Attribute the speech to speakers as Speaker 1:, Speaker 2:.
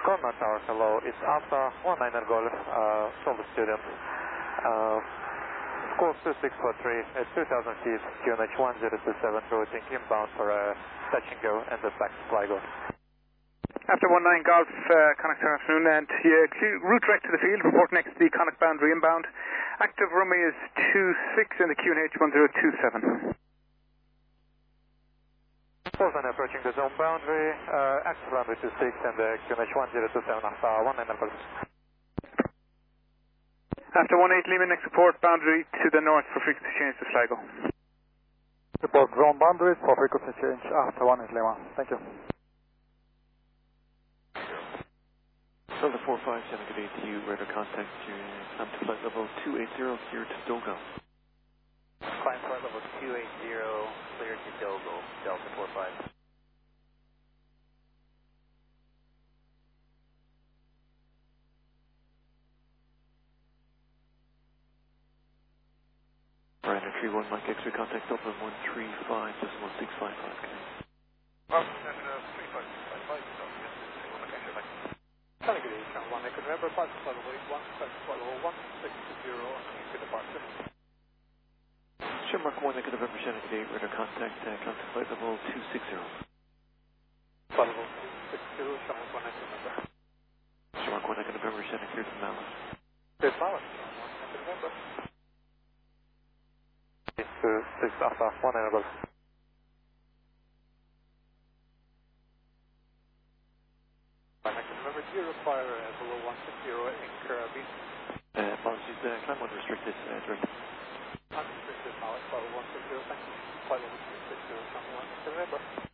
Speaker 1: Corner Tower, hello. It's Alpha 19 Golf, Solid student. Course 2643 at 2000 feet, QNH 1027, routing inbound for a touch and go and then back to Sligo.
Speaker 2: After 19 Golf, Connacht afternoon, and route direct to the field, report next to the Connacht boundary inbound. Active runway is 26 in the QNH 1027.
Speaker 1: Then approaching the zone boundary, active runway 26 and the QNH 1027 Alpha 19 Golf.
Speaker 2: After 18 Lima, next report boundary to the north for frequency change to Sligo.
Speaker 3: Report zone boundaries for frequency change after 18 Lima. Thank you.
Speaker 4: Delta 457, good day to you. Radar contact to climb to flight level 280 here to Dogo.
Speaker 1: Climb flight level 280, clear to Dogo, Delta 45.
Speaker 4: Ryder 31 Mike X-ray contact Dublin 135, just 1655.
Speaker 1: Oh, 3555, so yes, Mike X-ray back. Hello, good day, Channel 1, I can remember, flight level 81, flight level 160, to departure.
Speaker 4: Sure, Mark 1, Echo November, Shannon, good day, radar contact, come to flight level 260.
Speaker 1: Flight level 260, Channel 1, Echo November.
Speaker 4: Sure, Mark 1, Echo November, Shannon, clear to Mallet.
Speaker 1: Clear to Mallet, Channel 1, Echo November. 6 Alpha 19 Golf. Remember, do you require below 160 in Caribbean?
Speaker 4: Apologies, climb unrestricted, direct.
Speaker 1: Unrestricted, Mallet, flight level 160, thank you. Flight level 260, Channel 1, Echo November.